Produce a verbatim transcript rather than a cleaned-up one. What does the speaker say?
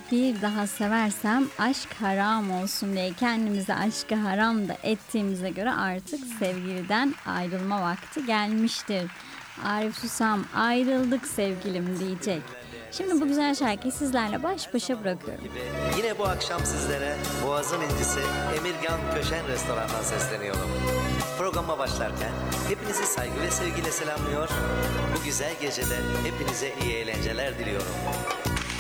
bir daha seversem aşk haram olsun diye kendimize aşkı haram da ettiğimize göre artık sevgiliden ayrılma vakti gelmiştir. Arif Susam ayrıldık sevgilim diyecek. Şimdi bu güzel şarkıyı sizlerle baş başa bırakıyorum. Yine bu akşam sizlere Boğaz'ın incisi Emirgan Köşen Restoran'dan sesleniyorum. Programa başlarken hepinizi saygı ve sevgiyle selamlıyor. Bu güzel gecede hepinize iyi eğlenceler diliyorum.